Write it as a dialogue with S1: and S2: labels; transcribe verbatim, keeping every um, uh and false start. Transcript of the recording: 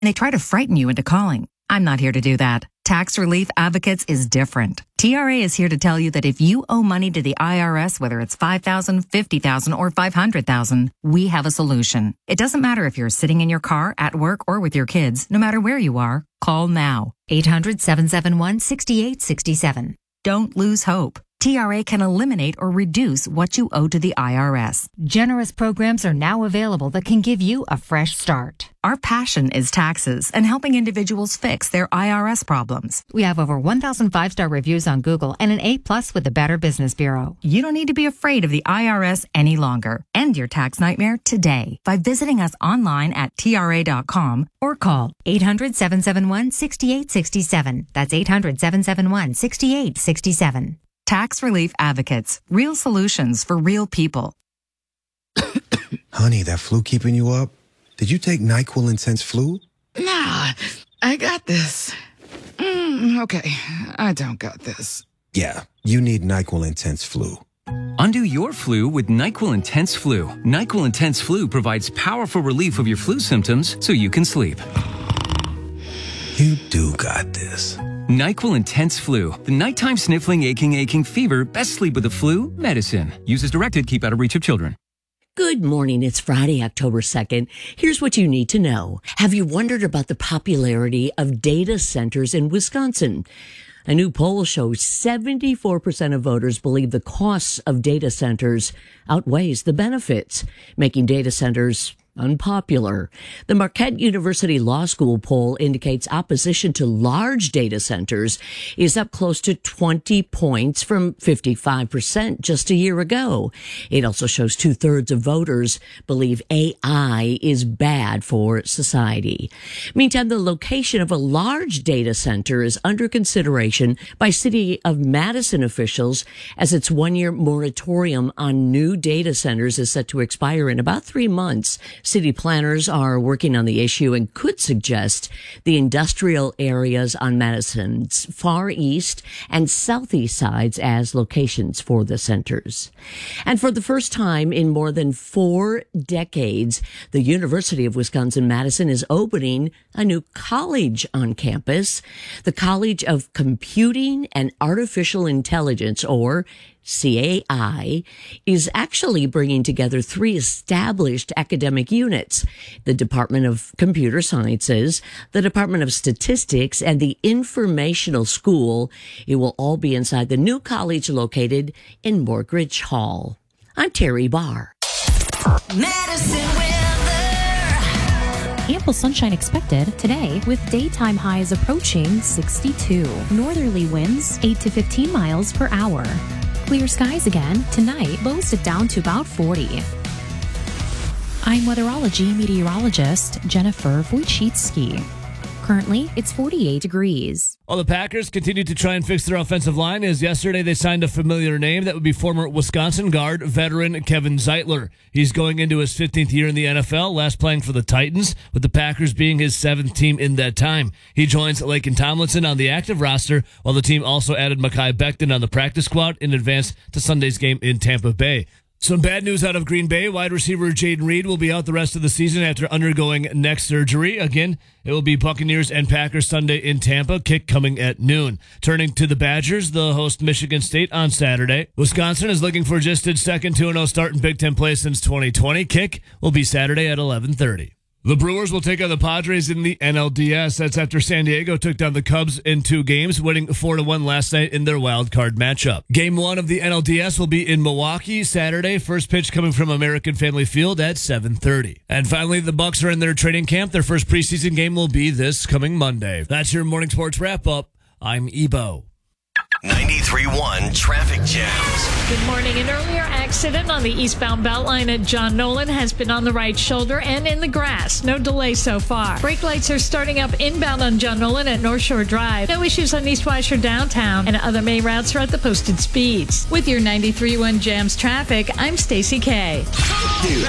S1: and they try to frighten you into calling. I'm not here to do that. Tax Relief Advocates is different. T R A is here to tell you that if you owe money to the I R S, whether it's five thousand dollars, fifty thousand dollars, or five hundred thousand dollars, we have a solution. It doesn't matter if you're sitting in your car, at work, or with your kids. No matter where you are, call now. eight hundred, seven seven one, six eight six seven. Don't lose hope. T R A can eliminate or reduce what you owe to the I R S.
S2: Generous programs are now available that can give you a fresh start.
S1: Our passion is taxes and helping individuals fix their I R S problems.
S2: We have over one thousand five-star reviews on Google and an A plus with the Better Business Bureau.
S1: You don't need to be afraid of the I R S any longer. End your tax nightmare today by visiting us online at T R A dot com or call
S2: eight hundred, seven seven one, six eight six seven. That's eight hundred, seven seven one, six eight six seven.
S1: Tax Relief Advocates. Real solutions for real people.
S3: Honey, that flu keeping you up? Did you take NyQuil Intense Flu?
S4: Nah, I got this. Mm, okay, I don't got this.
S3: Yeah, you need NyQuil Intense Flu.
S5: Undo your flu with NyQuil Intense Flu. NyQuil Intense Flu provides powerful relief of your flu symptoms so you can sleep.
S3: You do got this.
S5: NyQuil Intense Flu. The nighttime sniffling, aching, aching fever. Best sleep with the flu medicine. Use as directed. Keep out of reach of children.
S6: Good morning. It's Friday, October second. Here's what you need to know. Have you wondered about the popularity of data centers in Wisconsin? A new poll shows seventy-four percent of voters believe the costs of data centers outweighs the benefits, making data centers unpopular. The Marquette University Law School poll indicates opposition to large data centers is up close to twenty points from fifty-five percent just a year ago. It also shows two-thirds of voters believe A I is bad for society. Meantime, the location of a large data center is under consideration by City of Madison officials as its one-year moratorium on new data centers is set to expire in about three months. City planners are working on the issue and could suggest the industrial areas on Madison's far east and southeast sides as locations for the centers. And for the first time in more than four decades, the University of Wisconsin-Madison is opening a new college on campus, the College of Computing and Artificial Intelligence, or C A I, is actually bringing together three established academic units: the Department of Computer Sciences, the Department of Statistics, and the Informational School. It will all be inside the new college located in Morgridge Hall. I'm Terry Barr.
S7: Madison weather.
S8: Ample sunshine expected today with daytime highs approaching sixty-two. Northerly winds eight to fifteen miles per hour. Clear skies again tonight, lows dip down to about forty. I'm weatherology meteorologist Jennifer Wojcicki. Currently, it's forty-eight degrees.
S9: Well, the Packers continue to try and fix their offensive line as yesterday they signed a familiar name. That would be former Wisconsin guard veteran Kevin Zeitler. He's going into his fifteenth year in the N F L, last playing for the Titans, with the Packers being his seventh team in that time. He joins Laken Tomlinson on the active roster, while the team also added Mekhi Becton on the practice squad in advance to Sunday's game in Tampa Bay. Some bad news out of Green Bay. Wide receiver Jaden Reed will be out the rest of the season after undergoing neck surgery. Again, it will be Buccaneers and Packers Sunday in Tampa, kick coming at noon. Turning to the Badgers, the host Michigan State on Saturday. Wisconsin is looking for just its second two and oh start in Big Ten play since twenty twenty. Kick will be Saturday at eleven thirty. The Brewers will take on the Padres in the N L D S. That's after San Diego took down the Cubs in two games, winning four to one last night in their wild card matchup. Game one of the N L D S will be in Milwaukee Saturday. First pitch coming from American Family Field at seven thirty. And finally, the Bucks are in their training camp. Their first preseason game will be this coming Monday. That's your morning sports wrap-up. I'm Ebo.
S10: ninety-three point one Traffic Jams.
S11: Good morning. An earlier accident on the eastbound Beltline at John Nolan has been on the right shoulder and in the grass. No delay so far. Brake lights are starting up inbound on John Nolan at North Shore Drive. No issues on East Washer downtown, and other main routes are at the posted speeds. With your ninety-three point one Jams traffic, I'm Stacy K.
S10: News